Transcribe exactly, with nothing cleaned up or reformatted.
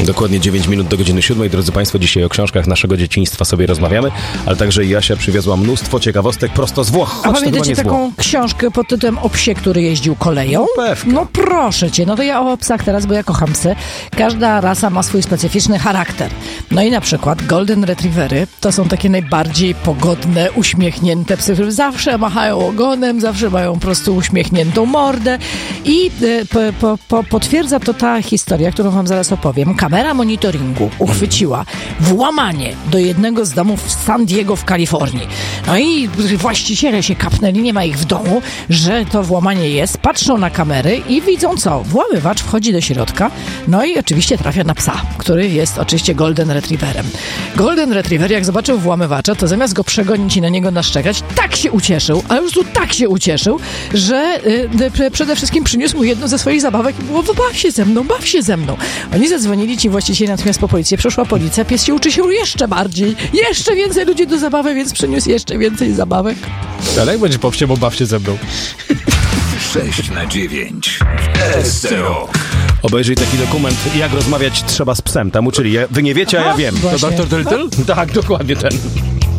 Dokładnie dziewięć minut do godziny siódmej. Drodzy Państwo, dzisiaj o książkach naszego dzieciństwa sobie rozmawiamy, ale także Jasia przywiozła mnóstwo ciekawostek prosto z Włoch. Choć A pamiętacie taką Włoch. książkę pod tytułem O psie, który jeździł koleją? No, pewnie. No proszę cię, no to ja o psach teraz, bo ja kocham psy. Każda rasa ma swój specyficzny charakter. No i na przykład Golden Retrievery to są takie najbardziej pogodne, uśmiechnięte psy, które zawsze machają ogonem, zawsze mają po prostu uśmiechniętą mordę i y, po, po, po, potwierdza to ta historia, którą wam zaraz opowiem. Kamera monitoringu uchwyciła włamanie do jednego z domów w San Diego w Kalifornii. No i właściciele się kapnęli, nie ma ich w domu, że to włamanie jest. Patrzą na kamery i widzą co? Włamywacz wchodzi do środka, no i oczywiście trafia na psa, który jest oczywiście Golden Retrieverem. Golden Retriever, jak zobaczył włamywacza, to zamiast go przegonić i na niego naszczekać, tak się ucieszył, a już tu tak się ucieszył, że y, przede wszystkim przyniósł mu jedną ze swoich zabawek i było: baw się ze mną, baw się ze mną. Oni zadzwonili, ci właściciele, natomiast po policję przyszła policja, pies się uczy się jeszcze bardziej, jeszcze więcej ludzi do zabawy, więc przyniósł jeszcze więcej zabawek. Ale jak będzie popsie, bo baw się ze mną. sześć na dziewięć w S C O. Obejrzyj taki dokument, jak rozmawiać trzeba z psem. Tam uczyli. Wy nie wiecie, a ja wiem. Właśnie. To doktor Dolittle? Tak, dokładnie ten.